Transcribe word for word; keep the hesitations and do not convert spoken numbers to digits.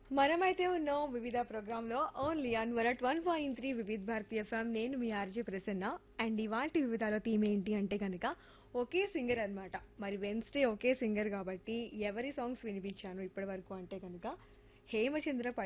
మనమైతే ఉన్నాం వివిధ ప్రోగ్రామ్ లో only on one at one point three వివిధ భారతీయ ఎఫ్ఎం. నేను మీ ఆర్జే ప్రసన్న. అండ్ ఇవాటి వివిధాలో థీమ్ ఏంటి అంటే కనుక ఒకే సింగర్ అన్నమాట. మరి వెన్స్డే ఒకే సింగర్ కాబట్టి ఎవరి సాంగ్స్ వినిపించాను ఇప్పటి వరకు అంటే కనుక హేమచంద్ర